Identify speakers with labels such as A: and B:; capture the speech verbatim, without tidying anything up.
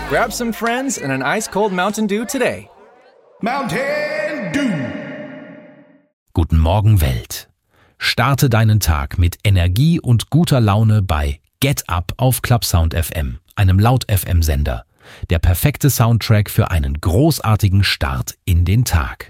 A: Grab some friends and an ice-cold Mountain Dew today.
B: Mountain Dew.
C: Guten Morgen Welt. Starte deinen Tag mit Energie und guter Laune bei Get Up auf Clubsound F M, einem Laut-F M-Sender. Der perfekte Soundtrack für einen großartigen Start in den Tag.